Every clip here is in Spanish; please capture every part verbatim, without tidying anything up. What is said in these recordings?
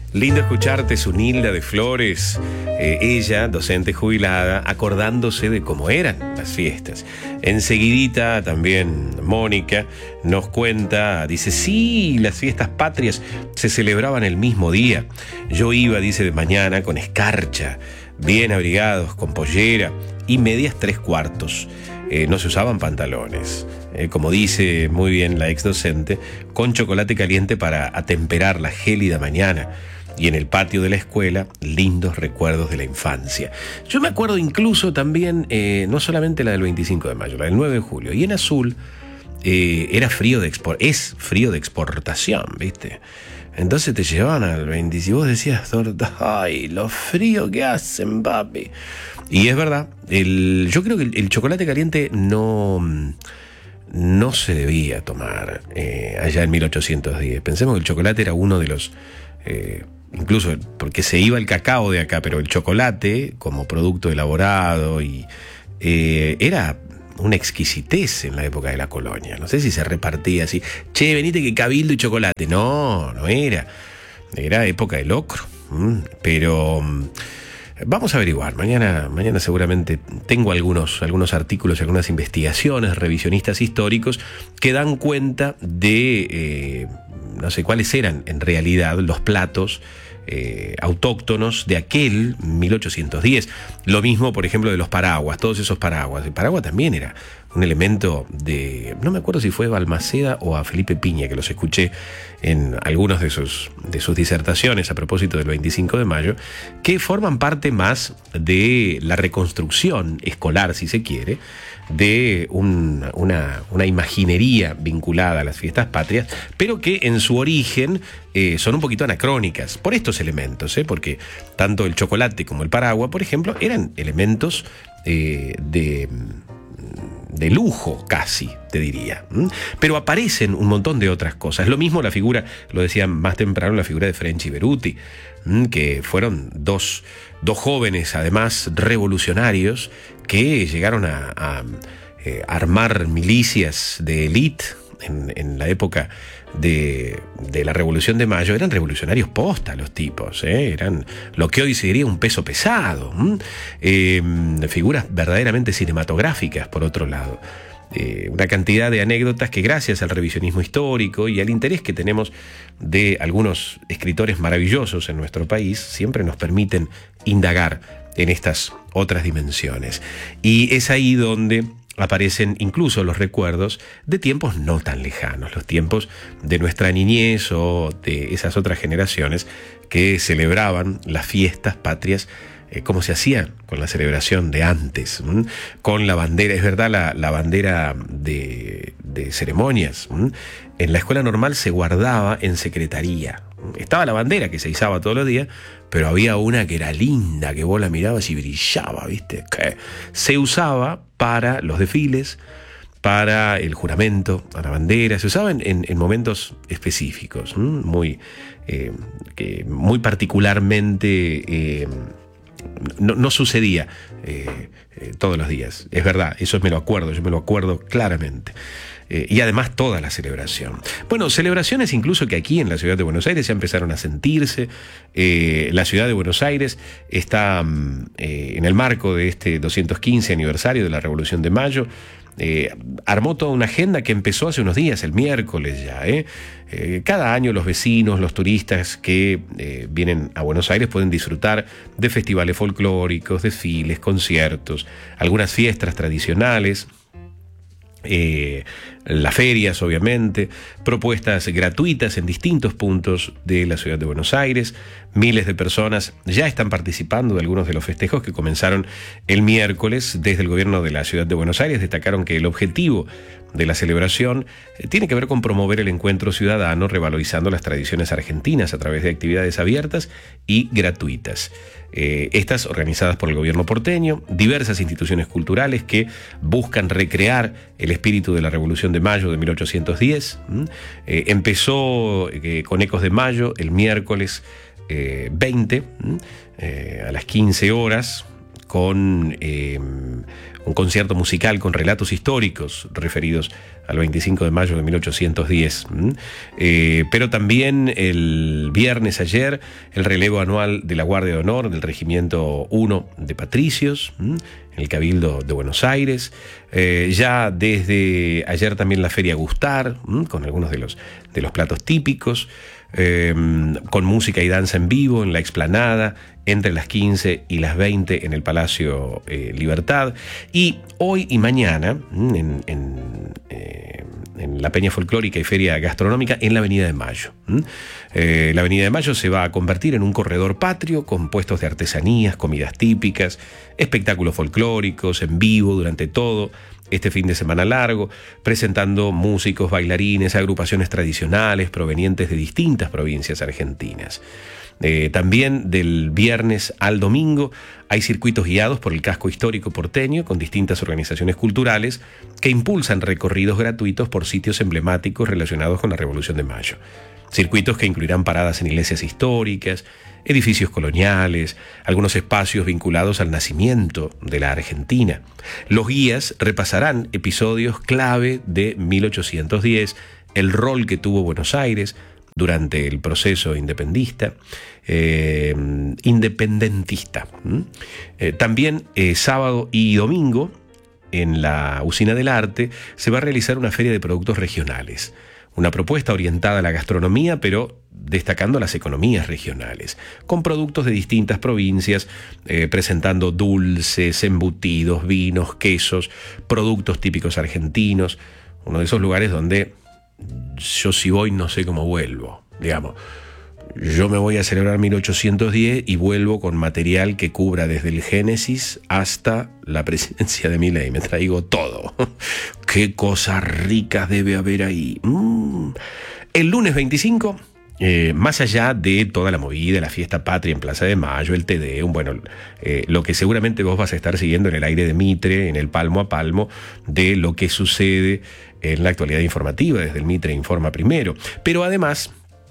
Lindo escucharte, Zunilda de Flores, eh, ella, docente jubilada, acordándose de cómo eran las fiestas. Enseguidita también Mónica nos cuenta, dice, sí, las fiestas patrias se celebraban el mismo día. Yo iba, dice, de mañana con escarcha, bien abrigados, con pollera y medias tres cuartos. Eh, no se usaban pantalones, eh, como dice muy bien la ex docente, con chocolate caliente para atemperar la gélida mañana. Y en el patio de la escuela, lindos recuerdos de la infancia. Yo me acuerdo incluso también, eh, no solamente la del veinticinco de mayo, la del nueve de julio. Y en azul eh, era frío de expor- es frío de exportación, ¿viste? Entonces te llevaban al veinticinco y vos decías, ay, lo frío que hacen, papi. Y es verdad, el, yo creo que el, el chocolate caliente no, no se debía tomar eh, allá en mil ochocientos diez. Pensemos que el chocolate era uno de los... Eh, incluso porque se iba el cacao de acá, pero el chocolate como producto elaborado y eh, era una exquisitez en la época de la colonia. No sé si se repartía así, che, venite que cabildo y chocolate. No, no era. Era época de locro. Mm, pero mm, vamos a averiguar. Mañana, mañana seguramente tengo algunos, algunos artículos y algunas investigaciones, revisionistas históricos, que dan cuenta de... Eh, no sé cuáles eran en realidad los platos eh, autóctonos de aquel mil ochocientos diez. Lo mismo, por ejemplo, de los paraguas, todos esos paraguas. El paraguas también era un elemento de... No me acuerdo si fue Balmaceda o a Felipe Piña, que los escuché en algunos de sus, de sus disertaciones a propósito del veinticinco de mayo, que forman parte más de la reconstrucción escolar, si se quiere, de un, una, una imaginería vinculada a las fiestas patrias, pero que en su origen eh, son un poquito anacrónicas por estos elementos, ¿eh? Porque tanto el chocolate como el paraguas, por ejemplo, eran elementos eh, de... de lujo casi, te diría. Pero aparecen un montón de otras cosas. Lo mismo la figura, lo decía más temprano, la figura de French y Beruti, que fueron dos, dos jóvenes, además revolucionarios, que llegaron a, a eh, armar milicias de élite en, en la época de, de la Revolución de Mayo. Eran revolucionarios posta los tipos, ¿eh? Eran lo que hoy se diría un peso pesado, eh, figuras verdaderamente cinematográficas, por otro lado. Eh, una cantidad de anécdotas que, gracias al revisionismo histórico y al interés que tenemos de algunos escritores maravillosos en nuestro país, siempre nos permiten indagar en estas otras dimensiones. Y es ahí donde aparecen incluso los recuerdos de tiempos no tan lejanos, los tiempos de nuestra niñez o de esas otras generaciones que celebraban las fiestas patrias eh, como se hacía con la celebración de antes, ¿m? Con la bandera, es verdad, la, la bandera de, de ceremonias. ¿m? En la escuela normal se guardaba en secretaría. Estaba la bandera que se izaba todos los días, pero había una que era linda, que vos la mirabas y brillaba, ¿viste? Que se usaba para los desfiles, para el juramento a la bandera, se usaba en, en, en momentos específicos, ¿m? muy, eh, que muy particularmente... Eh, No, no sucedía eh, eh, todos los días, es verdad, eso me lo acuerdo, yo me lo acuerdo claramente. Eh, y además toda la celebración. Bueno, celebraciones incluso que aquí en la ciudad de Buenos Aires ya empezaron a sentirse. Eh, la ciudad de Buenos Aires está eh, en el marco de este doscientos quince aniversario de la Revolución de Mayo. Eh, armó toda una agenda que empezó hace unos días, el miércoles ya. ¿eh? Eh, cada año los vecinos, los turistas que eh, vienen a Buenos Aires pueden disfrutar de festivales folclóricos, desfiles, conciertos, algunas fiestas tradicionales. Eh, las ferias, obviamente, propuestas gratuitas en distintos puntos de la ciudad de Buenos Aires. Miles de personas ya están participando de algunos de los festejos que comenzaron el miércoles. Desde el gobierno de la ciudad de Buenos Aires destacaron que el objetivo de la celebración eh, tiene que ver con promover el encuentro ciudadano, revalorizando las tradiciones argentinas a través de actividades abiertas y gratuitas. Eh, estas organizadas por el gobierno porteño, diversas instituciones culturales que buscan recrear el espíritu de la Revolución de Mayo de mil ochocientos diez. ¿Mm? Eh, empezó eh, con Ecos de Mayo el miércoles eh, veinte, ¿Mm? eh, a las quince horas, con eh, un concierto musical con relatos históricos referidos al veinticinco de mayo de mil ochocientos diez. Eh, pero también el viernes ayer, el relevo anual de la Guardia de Honor del Regimiento uno de Patricios, en el Cabildo de Buenos Aires. Eh, ya desde ayer también la Feria Gustar, con algunos de los, de los platos típicos. Eh, con música y danza en vivo en la explanada entre las quince y las veinte en el Palacio eh, Libertad, y hoy y mañana en, en, eh, en la Peña Folclórica y Feria Gastronómica en la Avenida de Mayo. Eh, la Avenida de Mayo se va a convertir en un corredor patrio con puestos de artesanías, comidas típicas, espectáculos folclóricos en vivo durante todo este fin de semana largo, presentando músicos, bailarines, agrupaciones tradicionales provenientes de distintas provincias argentinas. Eh, también del viernes al domingo hay circuitos guiados por el casco histórico porteño con distintas organizaciones culturales que impulsan recorridos gratuitos por sitios emblemáticos relacionados con la Revolución de Mayo. Circuitos que incluirán paradas en iglesias históricas, edificios coloniales, algunos espacios vinculados al nacimiento de la Argentina. Los guías repasarán episodios clave de mil ochocientos diez, el rol que tuvo Buenos Aires durante el proceso independista, eh, independentista. Eh, también eh, sábado y domingo, en la Usina del Arte, se va a realizar una feria de productos regionales. Una propuesta orientada a la gastronomía, pero destacando las economías regionales, con productos de distintas provincias, eh, presentando dulces, embutidos, vinos, quesos, productos típicos argentinos. Uno de esos lugares donde yo si voy no sé cómo vuelvo, digamos. Yo me voy a celebrar mil ochocientos diez y vuelvo con material que cubra desde el Génesis hasta la presidencia de Milei. Me traigo todo. Qué cosas ricas debe haber ahí. Mm. El lunes veinticinco, eh, más allá de toda la movida, la fiesta patria en Plaza de Mayo, el Te Deum, bueno, eh, lo que seguramente vos vas a estar siguiendo en el aire de Mitre, en el palmo a palmo, de lo que sucede en la actualidad informativa, desde el Mitre Informa Primero. Pero además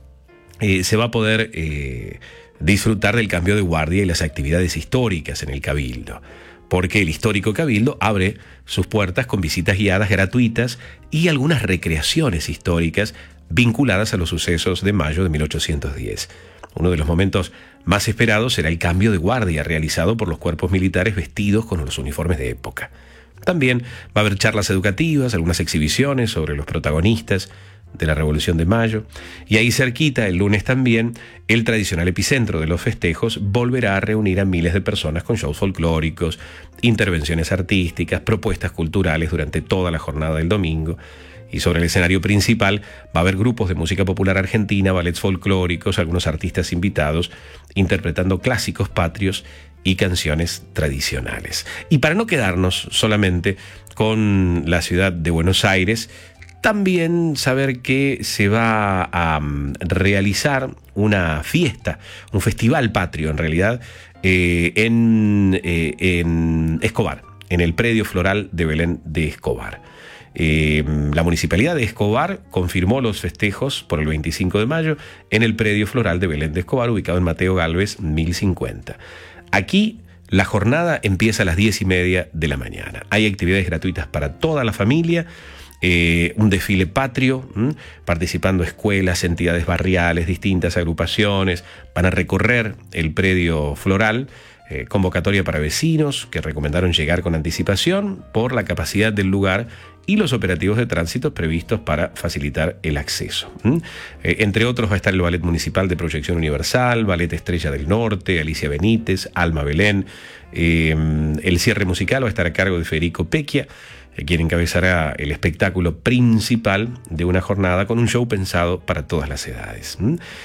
Eh, se va a poder eh, disfrutar del cambio de guardia y las actividades históricas en el Cabildo, porque el histórico Cabildo abre sus puertas con visitas guiadas gratuitas y algunas recreaciones históricas vinculadas a los sucesos de mayo de mil ochocientos diez. Uno de los momentos más esperados será el cambio de guardia realizado por los cuerpos militares vestidos con los uniformes de época. También va a haber charlas educativas, algunas exhibiciones sobre los protagonistas de la Revolución de Mayo, y ahí cerquita, el lunes también, el tradicional epicentro de los festejos volverá a reunir a miles de personas con shows folclóricos, intervenciones artísticas, propuestas culturales durante toda la jornada del domingo. Y sobre el escenario principal va a haber grupos de música popular argentina, ballets folclóricos, algunos artistas invitados interpretando clásicos patrios y canciones tradicionales. Y para no quedarnos solamente con la ciudad de Buenos Aires, también saber que se va a realizar una fiesta, un festival patrio en realidad, eh, en, eh, en Escobar, en el predio floral de Belén de Escobar. Eh, la Municipalidad de Escobar confirmó los festejos por el veinticinco de mayo en el predio floral de Belén de Escobar, ubicado en Mateo Galvez mil cincuenta. Aquí la jornada empieza a las diez y media de la mañana. Hay actividades gratuitas para toda la familia. Eh, un desfile patrio, ¿m? participando escuelas, entidades barriales, distintas agrupaciones, van a recorrer el predio floral, eh, convocatoria para vecinos que recomendaron llegar con anticipación por la capacidad del lugar y los operativos de tránsito previstos para facilitar el acceso. ¿m? Eh, entre otros va a estar el Ballet Municipal de Proyección Universal, Ballet Estrella del Norte, Alicia Benítez, Alma Belén. Eh, el cierre musical va a estar a cargo de Federico Pecchia, quien encabezará el espectáculo principal de una jornada con un show pensado para todas las edades.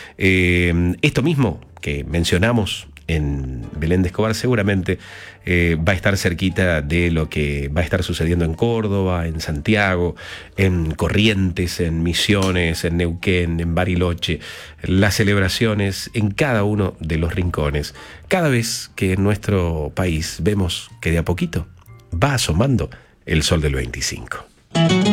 Eh, esto mismo que mencionamos en Belén de Escobar seguramente eh, va a estar cerquita de lo que va a estar sucediendo en Córdoba, en Santiago, en Corrientes, en Misiones, en Neuquén, en Bariloche. Las celebraciones en cada uno de los rincones. Cada vez que en nuestro país vemos que de a poquito va asomando el sol del veinticinco.